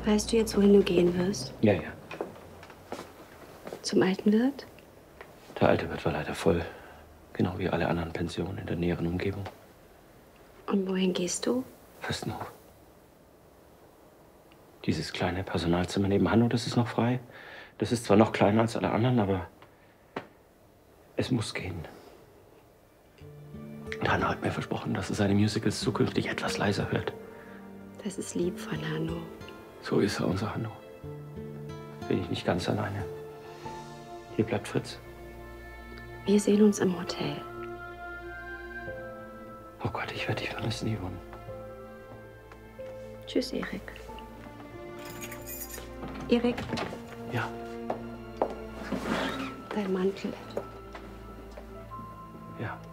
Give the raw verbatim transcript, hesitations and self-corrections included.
Weißt du jetzt, wohin du gehen wirst? Ja, ja. Zum alten Wirt? Der alte Wirt war leider voll. Genau wie alle anderen Pensionen in der näheren Umgebung. Und wohin gehst du? Fürstenhof. Dieses kleine Personalzimmer neben Hanno, das ist noch frei. Das ist zwar noch kleiner als alle anderen, aber es muss gehen. Und Hanno hat mir versprochen, dass er seine Musicals zukünftig etwas leiser hört. Das ist lieb von Hanno. So ist er, unser Hanno. Bin ich nicht ganz alleine. Hier bleibt Fritz. Wir sehen uns im Hotel. Oh Gott, ich werde dich vermissen, Yvonne. Tschüss, Erik. Erik? Ja. Dein Mantel. Ja.